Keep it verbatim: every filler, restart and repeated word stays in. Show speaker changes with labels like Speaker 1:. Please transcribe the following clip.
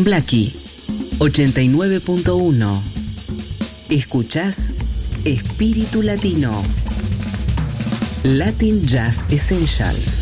Speaker 1: en Blackie ochenta y nueve punto uno. Escuchás Espíritu Latino. Latin Jazz Essentials.